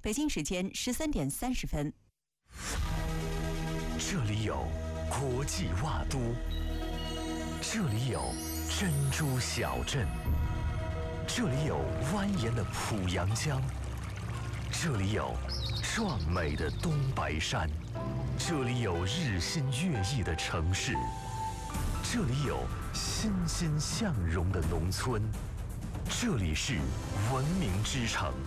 北京时间13:30。 这里有国际袜都，这里有珍珠小镇，这里有蜿蜒的濮阳江，这里有壮美的东白山，这里有日新月异的城市，这里有欣欣向荣的农村，这里是文明之城